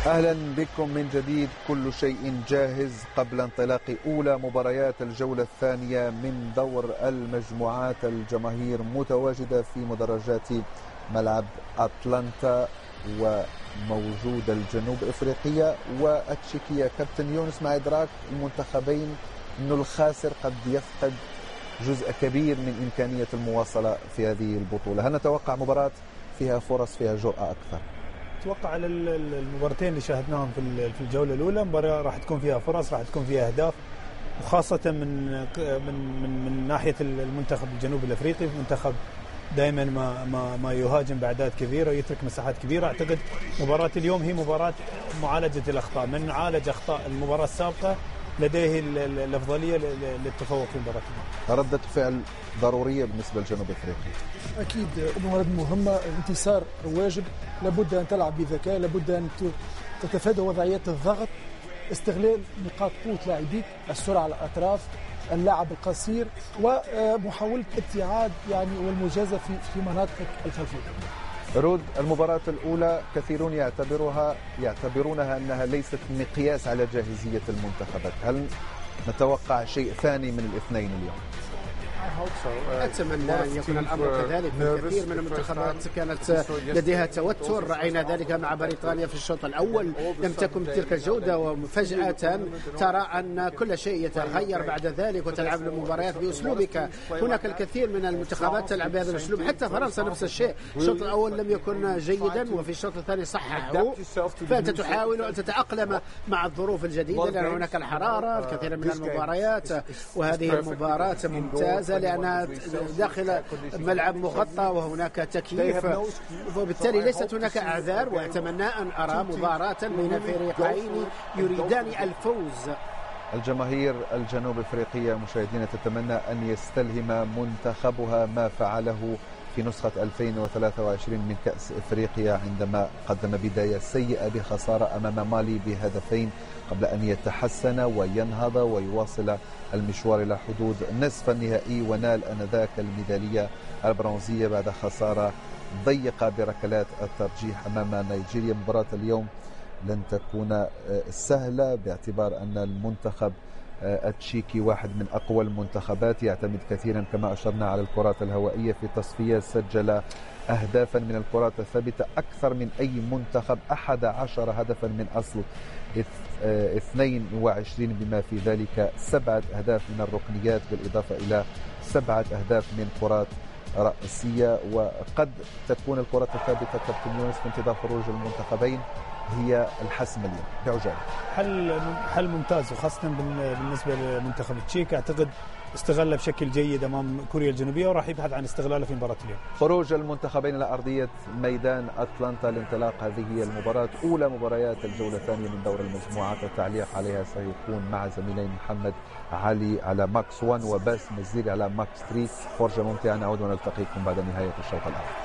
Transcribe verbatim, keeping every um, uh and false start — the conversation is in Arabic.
أهلا بكم من جديد. كل شيء جاهز قبل انطلاق أولى مباريات الجولة الثانية من دور المجموعات. الجماهير متواجدة في مدرجات ملعب أتلانتا، وموجود الجنوب إفريقية والتشيكية. كابتن يونس، مع إدراك المنتخبين أن الخاسر قد يفقد جزء كبير من إمكانية المواصلة في هذه البطولة، هل نتوقع مباراة فيها فرص، فيها جرأة أكثر؟ اتوقع على المباراتين اللي شاهدناهم في في الجوله الاولى مباراه راح تكون فيها فرص، راح تكون فيها اهداف، وخاصه من من من, من ناحيه المنتخب الجنوب الافريقي، منتخب دائما ما ما ما يهاجم باعداد كبيره ويترك مساحات كبيره. اعتقد مباراه اليوم هي مباراه معالجه الاخطاء، من عالج اخطاء المباراه السابقه لديه الافضليه للتفوق في المباراه اليوم. ردة فعل ضروريه بالنسبه للجنوب افريقيا. اكيد مباراه مهمه، الانتصار واجب، لابد ان تلعب بذكاء، لابد ان تتفادى وضعيات الضغط، استغلال نقاط قوه لاعبيك، السرعه على الاطراف، اللعب القصير، ومحاوله ابتعاد يعني والمجازفه في في مناطق الخلفيه. رود، المباراة الأولى كثيرون يعتبرها يعتبرونها أنها ليست مقياس على جاهزية المنتخبات، هل نتوقع شيء ثاني من الاثنين اليوم؟ أتمنى أن يكون الأمر كذلك. الكثير من المنتخبات كانت لديها توتر، رأينا ذلك مع بريطانيا في الشوط الأول، لم تكن بتلك الجودة، وفجأة ترى أن كل شيء يتغير بعد ذلك وتلعب المباريات بأسلوبك. هناك الكثير من المنتخبات تلعب بهذا الأسلوب، حتى فرنسا نفس الشيء، الشوط الأول لم يكن جيدا وفي الشوط الثاني صححه، فأنت تحاول أن تتأقلم مع الظروف الجديدة، لأن هناك الحرارة، الكثير من المباريات، وهذه المباراة ممتازة لأنها داخل ملعب مغطى وهناك تكييف، وبالتالي ليست هناك أعذار. وأتمنى أن أرى مباراة بين فريقين يريدان الفوز. الجماهير الجنوب افريقية مشاهدينا تتمنى أن يستلهم منتخبها ما فعله في نسخة ألفين وثلاثة وعشرين من كأس إفريقيا، عندما قدم بداية سيئة بخسارة أمام مالي بهدفين، قبل أن يتحسن وينهض ويواصل المشوار إلى حدود نصف النهائي، ونال آنذاك الميدالية البرونزية بعد خسارة ضيقة بركلات الترجيح أمام نيجيريا. مباراة اليوم لن تكون سهلة، باعتبار أن المنتخب التشيكي واحد من أقوى المنتخبات، يعتمد كثيرا كما أشرنا على الكرات الهوائية في التصفية، سجل أهدافا من الكرات الثابتة أكثر من أي منتخب، أحد عشر هدفا من أصل اثنين وعشرين، بما في ذلك سبعة أهداف من الركنيات، بالإضافة إلى سبعة أهداف من كرات رأسية. وقد تكون الكرات الثابتة كابتن يونس في انتظار خروج المنتخبين هي الحسم اليوم بعجالة. حل حل ممتاز، وخاصة بالنسبة لمنتخب التشيك، أعتقد استغله بشكل جيد أمام كوريا الجنوبية، وراح يبحث عن استغلاله في مباراة اليوم. خروج المنتخبين إلى أرضية ميدان أتلانتا لانطلاق هذه هي المباراة، أولى مباريات الجولة الثانية من دور المجموعات. التعليق عليها سيكون مع زميلين محمد علي على ماكس واحد وباسم الزيري على ماكس ثلاثة. فرجة ممتعة، نعود ونلتقيكم بعد نهاية الشوط الأول.